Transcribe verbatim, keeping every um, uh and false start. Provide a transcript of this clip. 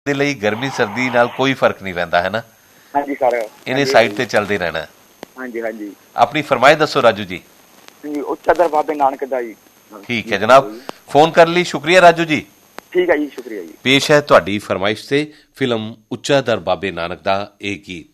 ਦੇ ਲਈ ਗਰਮੀ ਸਰਦੀ ਨਾਲ ਕੋਈ ਫਰਕ ਨਹੀਂ ਪੈਂਦਾ, ਹੈ ਨਾ? ਹਾਂਜੀ ਸਰ, ਇਹਨੇ ਸਾਈਡ ਤੇ ਚੱਲਦੇ ਰਹਿਣਾ। ਹਾਂਜੀ ਹਾਂਜੀ। ਆਪਣੀ ਫਰਮਾਇਸ਼ ਦੱਸੋ ਰਾਜੂ ਜੀ। ਉੱਚਾ ਦਰ ਬਾਬੇ ਨਾਨਕ ਦਾ ਜੀ। ਠੀਕ ਹੈ ਜਨਾਬ, ਫੋਨ ਕਰਨ ਲਈ ਸ਼ੁਕਰੀਆ ਰਾਜੂ ਜੀ। ਠੀਕ ਹੈ ਜੀ, ਸ਼ੁਕਰੀਆ ਜੀ। ਪੇਸ਼ ਹੈ ਤੁਹਾਡੀ ਫਰਮਾਇਸ਼ ਤੇ ਫਿਲਮ ਉੱਚਾ ਦਰ ਬਾਬੇ ਨਾਨਕ ਦਾ ਇਹ ਗੀਤ।